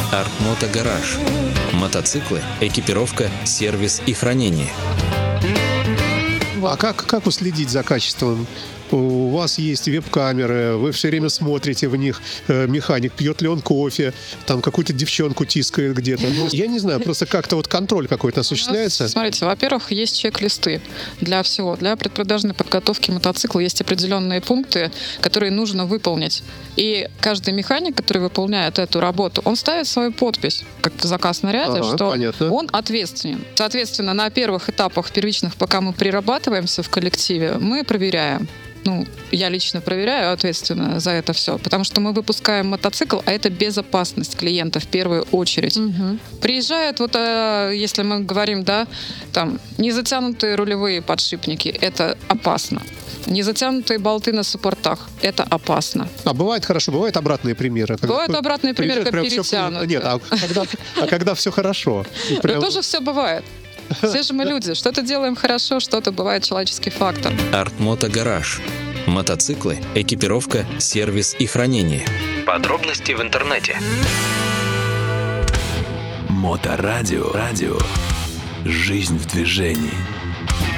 Артмото Гараж. Мотоциклы, экипировка, сервис и хранение. А как уследить за качеством? У вас есть веб-камеры, вы все время смотрите в них, механик, пьет ли он кофе, там какую-то девчонку тискает где-то. Я не знаю, просто как-то вот контроль какой-то осуществляется. Смотрите, во-первых, есть чек-листы для всего. Для предпродажной подготовки мотоцикла есть определенные пункты, которые нужно выполнить. И каждый механик, который выполняет эту работу, он ставит свою подпись, как в заказ наряда, что понятно. Он ответственен. Соответственно, на первых этапах первичных, пока мы прирабатываемся в коллективе, мы проверяем. Я лично проверяю ответственно за это все, потому что мы выпускаем мотоцикл, а это безопасность клиента в первую очередь. Приезжают, если мы говорим, незатянутые рулевые подшипники, это опасно. Незатянутые болты на суппортах, это опасно. Бывает хорошо, бывают обратные примеры. Бывают обратные примеры, как перетянуты. Нет, когда все хорошо. Тоже все бывает. Все же мы люди. Что-то делаем хорошо, что-то бывает человеческий фактор. Артмото Гараж. Мотоциклы, экипировка, сервис и хранение. Подробности в интернете. Моторадио. Жизнь в движении.